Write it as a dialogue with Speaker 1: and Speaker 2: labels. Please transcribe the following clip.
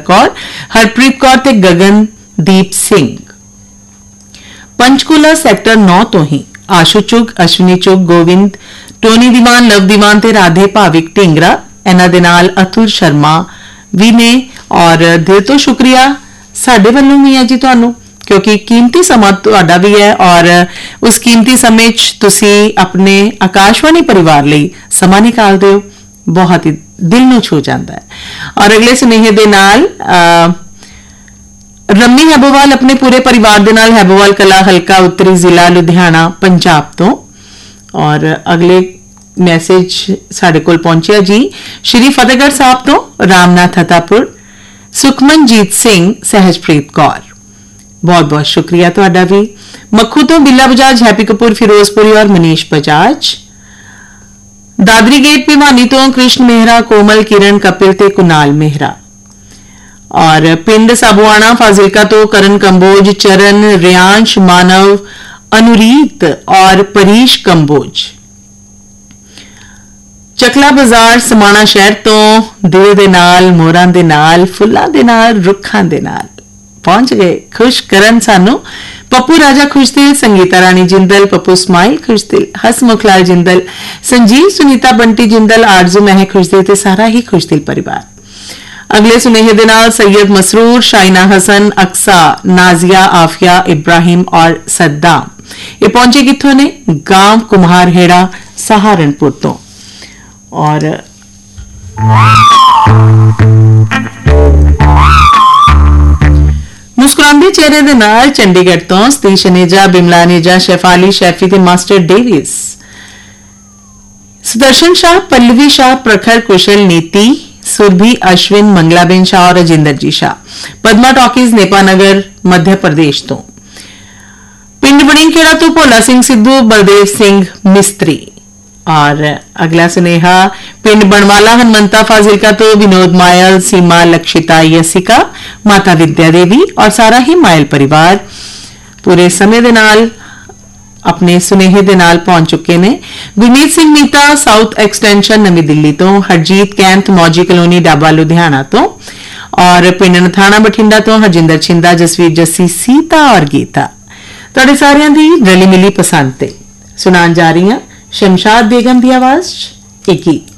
Speaker 1: कौर, हरप्रीत कौर ते गगनदीप सिंह। पंचकूला सैक्टर 9 तो ही आशु चुग, अश्विनी चुग, गोविंद, टोनी दीवान, लव दीवान ते राधे भाविक ढींगरा इन्हां दे नाल अतुल शर्मा भी ने। और दिल तो शुक्रिया साडे वल्लों भी है जी तुहानू, क्योंकि कीमती समा तुहाडा भी है और उस कीमती समय तुसी अपने आकाशवाणी परिवार लई समा निकालदे हो, बहुत ही दिल नूं छू जांदा है। और अगले सुनेहे दे नाल रम्मी हैबोवाल अपने पूरे परिवार दे नाल हैबोवाल कला हलका उत्तरी जिला लुधियाना पंजाब तो। और अगले मैसेज साडे कोल पहुंचिया जी श्री फतेहगढ़ साहब तो रामनाथ हतापुर, सुखमनजीत सिंह, सहजप्रीत कौर, बहुत बहुत शुक्रिया तुहाडा भी। मक्खू तो बिल्ला बजाज, हैप्पी कपूर, फिरोजपुरी और मनीष बजाज। दादरी गेट भिवानी तो कृष्ण मेहरा, कोमल, किरण, कपिल ते कुनाल मेहरा। और पिंड साबुआना फाजिलका तो करण कंबोज, चरण, रियांश, मानव, अनुरीत और परीश कंबोज। चकला बाजार समाना शहर तो दिल दे नाल, मोरां दे नाल, फुल्लां दे नाल, रुखां दे नाल पहुंच गए खुश करन सानू। पप्पू राजा खुशदिल, संगीता रानी जिंदल, पप्पू स्माइल खुशदिल, हसमुखलाल जिंदल, संजीव, सुनीता, बंटी जिंदल, आरजू महक खुशदिल ते सारा ही खुशदिल परिवार। अगले सुनेहे दे नाल सैयद मसरूर, शाइना हसन, अक्सा, नाजिया, आफिया, इब्राहिम और सद्दाम। ये पहुंचे कित्थों ने? गांव कुम्हारहेड़ा सहारनपुर तो। और मुस्कुरांदे चेहरे दे नाल चंडीगढ़ तो सतीश अनेजा, बिमला अनेजा, शेफाली, शैफी ते मास्टर डेविस, सुदर्शन शाह, पल्लवी शाह, प्रखर, कुशल, नीति, सुरभि, अश्विन, मंगलाबेन शाह और अजिंदर जी शाह। पद्मा टॉकीज, नेपानगर, मध्य प्रदेश तो। पिंड बड़ीखेड़ा तो भोला सिंह सिद्धू, बलदेव सिंह मिस्त्री। और अगला सुनेहा पिंड बनवाला हनुमंता फाजिलका तो विनोद मायल, सीमा, लक्षिता, यसिका, माता विद्या देवी और सारा ही मायल परिवार पूरे समय दे नाल अपने सुनेहे दे नाल पहुंच चुके ने। गुरमीत सिंह मीता, साउथ एक्सटेंशन नवी दिल्ली तो। हरजीत कैंथ, मौजी कलोनी, डाबा लुधियाना तो। और पिंड नथाना बठिंडा तो हरजिंदर छिंदा, जसवीर जस्सी, सीता और गीता। तुहाडे सारियां दी रली मिली पसंद ते सुनान जा रही हां शमशाद बेगम की आवाज एक गीत।